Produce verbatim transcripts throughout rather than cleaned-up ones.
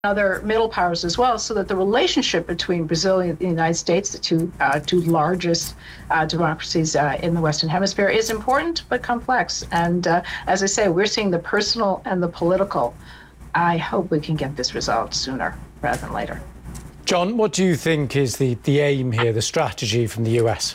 other middle powers as well, so that the relationship between Brazil and the United States, the two uh, two largest uh, democracies uh, in the Western Hemisphere, is important but complex. And uh, as I say, we're seeing the personal and the political. I hope we can get this resolved sooner rather than later. John, what do you think is the, the aim here, the strategy from the U S?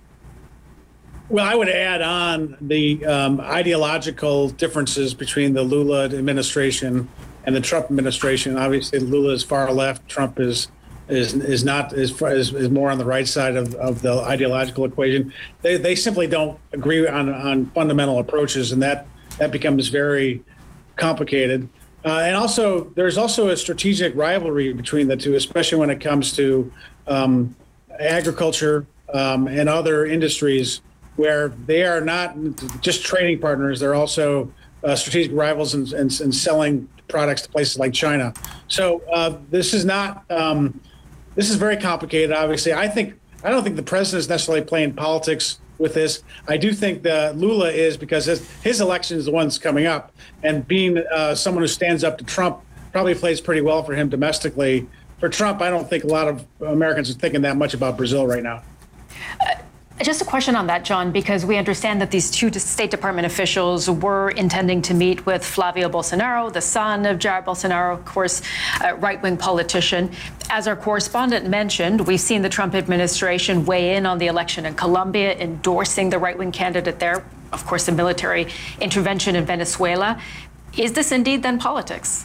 Well, I would add on the um, ideological differences between the Lula administration and the Trump administration. Obviously, Lula is far left. Trump is is is not is is, is more on the right side of, of the ideological equation. They they simply don't agree on on fundamental approaches, and that that becomes very complicated. Uh, and also, there's also a strategic rivalry between the two, especially when it comes to um, agriculture um, and other industries, where they are not just trading partners, they're also uh, strategic rivals in, in, in selling products to places like China. So uh, this is not, um, this is very complicated, obviously. I think, I don't think the president is necessarily playing politics with this. I do think that Lula is, because his, his election is the one that's coming up, and being uh, someone who stands up to Trump probably plays pretty well for him domestically. For Trump, I don't think a lot of Americans are thinking that much about Brazil right now. Uh, Just a question on that, John, because we understand that these two State Department officials were intending to meet with Flavio Bolsonaro, the son of Jair Bolsonaro, of course, a right-wing politician. As our correspondent mentioned, we've seen the Trump administration weigh in on the election in Colombia, endorsing the right-wing candidate there, of course, the military intervention in Venezuela. Is this indeed then politics?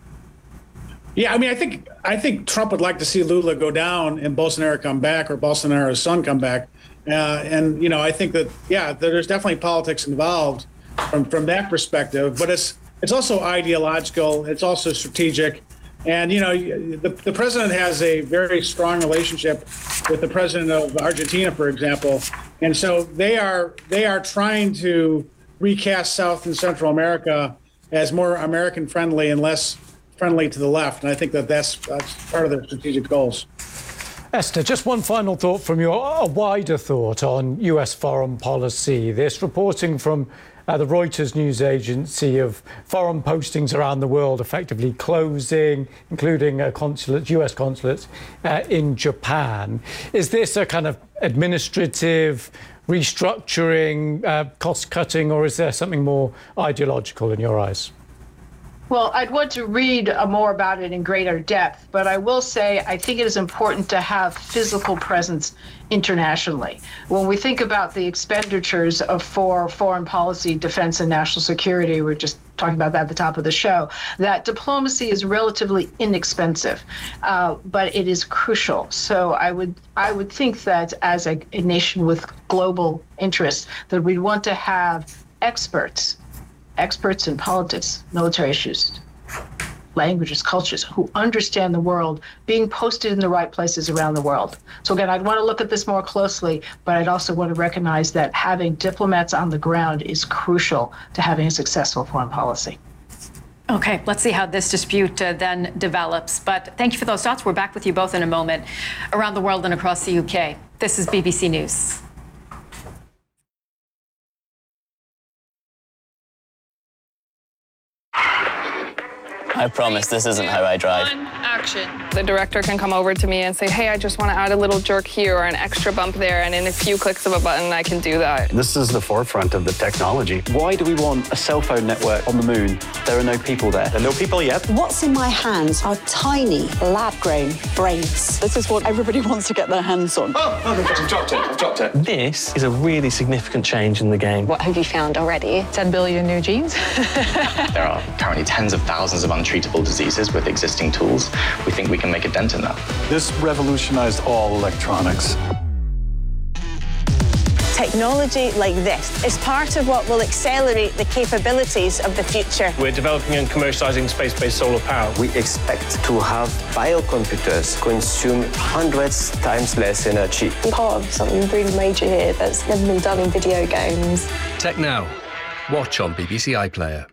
Yeah, I mean, I think I think Trump would like to see Lula go down and Bolsonaro come back, or Bolsonaro's son come back. Uh, and, you know, I think that, yeah, there's definitely politics involved from, from that perspective, but it's it's also ideological. It's also strategic. And, you know, the, the president has a very strong relationship with the president of Argentina, for example. And so they are they are trying to recast South and Central America as more American friendly and less friendly to the left. And I think that that's, that's part of their strategic goals. Esther, just one final thought from you, a wider thought on U S foreign policy. This reporting from uh, the Reuters news agency of foreign postings around the world effectively closing, including uh, consulates, U S consulates uh, in Japan. Is this a kind of administrative restructuring, uh, cost-cutting, or is there something more ideological in your eyes? Well, I'd want to read uh, more about it in greater depth, but I will say I think it is important to have physical presence internationally. When we think about the expenditures of for foreign policy, defense, and national security, we're just talking about that at the top of the show, that diplomacy is relatively inexpensive, uh, but it is crucial. So I would I would think that as a, a nation with global interests, that we'd want to have experts experts in politics, military issues, languages, cultures, who understand the world, being posted in the right places around the world. So again, I'd want to look at this more closely, but I'd also want to recognize that having diplomats on the ground is crucial to having a successful foreign policy. Okay, let's see how this dispute uh, then develops. But thank you for those thoughts. We're back with you both in a moment. Around the world and across the U K, this is B B C News. I promise this isn't how I drive. Action. The director can come over to me and say, hey, I just want to add a little jerk here or an extra bump there, and in a few clicks of a button, I can do that. This is the forefront of the technology. Why do we want a cell phone network on the moon? There are no people there. There are no people yet. What's in my hands are tiny, lab-grown brains. This is what everybody wants to get their hands on. Oh, oh I've dropped it, I've dropped it. This is a really significant change in the game. What have you found already? ten billion new genes. There are currently tens of thousands of untreatable diseases with existing tools. We think we can make a dent in that. This revolutionized all electronics. Technology like this is part of what will accelerate the capabilities of the future. We're developing and commercializing space-based solar power. We expect to have biocomputers consume hundreds times less energy. I'm part of something really major here that's never been done in video games. Tech Now. Watch on B B C iPlayer.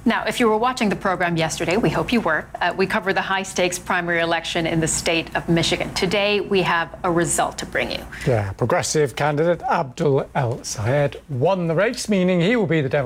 Now, if you were watching the program yesterday, we hope you were, uh, we covered the high-stakes primary election in the state of Michigan. Today, we have a result to bring you. Yeah, progressive candidate Abdul El Sayed won the race, meaning he will be the Democrat